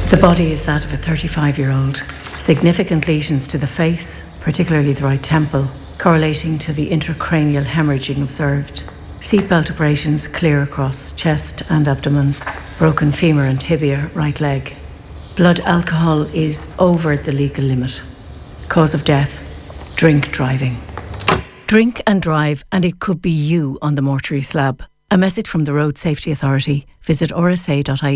The body is that of a 35-year-old. Significant lesions to the face, particularly the right temple, correlating to the intracranial hemorrhaging observed. Seatbelt abrasions clear across chest and abdomen. Broken femur and tibia, right leg. Blood alcohol is over the legal limit. Cause of death, drink driving. Drink and drive, and it could be you on the mortuary slab. A message from the Road Safety Authority. Visit rsa.ie